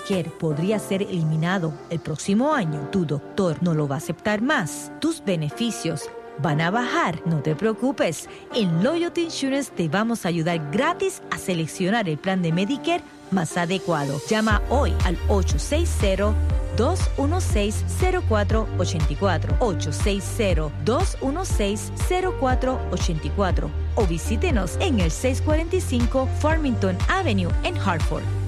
Medicare podría ser eliminado el próximo año, tu doctor no lo va a aceptar más. Tus beneficios van a bajar. No te preocupes. En Loyalty Insurance te vamos a ayudar gratis a seleccionar el plan de Medicare más adecuado. Llama hoy al 860-216-0484. 860-216-0484. O visítenos en el 645 Farmington Avenue en Hartford.